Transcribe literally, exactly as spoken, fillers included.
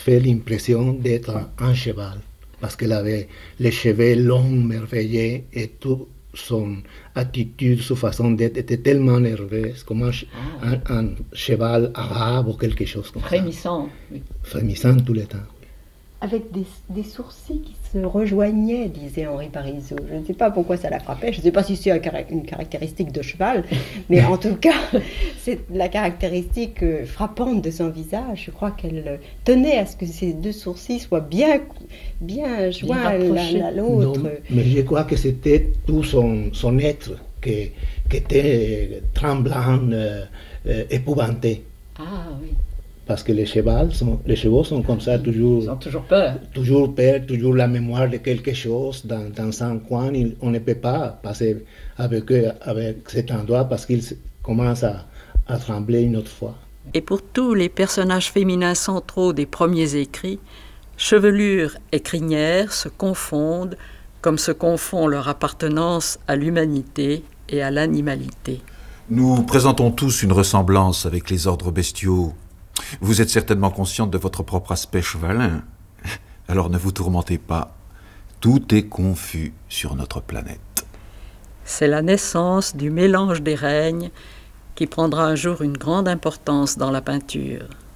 fait l'impression d'être un cheval, parce qu'elle avait les cheveux longs, merveilleux, et toute son attitude, sa façon d'être était tellement nerveuse, comme un, ah. un, un cheval arabe ou quelque chose comme Frémissant, ça. Oui. Frémissant tout le temps. Avec des, des sourcils qui se rejoignaient, disait Henri Parisot. Je ne sais pas pourquoi ça la frappait, je ne sais pas si c'est un, une caractéristique de cheval, mais en tout cas, c'est la caractéristique frappante de son visage. Je crois qu'elle tenait à ce que ces deux sourcils soient bien, bien joints l'un à l'autre. Non, mais je crois que c'était tout son, son être qui, qui était tremblant, euh, euh, épouvanté. Ah oui. Parce que les chevaux sont, les chevaux sont comme ça, toujours. Ils ont toujours peur. Toujours peur, toujours la mémoire de quelque chose dans, dans un coin. Il, on ne peut pas passer avec eux, avec cet endroit, parce qu'ils commencent à, à trembler une autre fois. Et pour tous les personnages féminins centraux des premiers écrits, chevelure et crinière se confondent comme se confond leur appartenance à l'humanité et à l'animalité. Nous présentons tous une ressemblance avec les ordres bestiaux. Vous êtes certainement consciente de votre propre aspect chevalin. Alors ne vous tourmentez pas. Tout est confus sur notre planète. C'est la naissance du mélange des règnes qui prendra un jour une grande importance dans la peinture.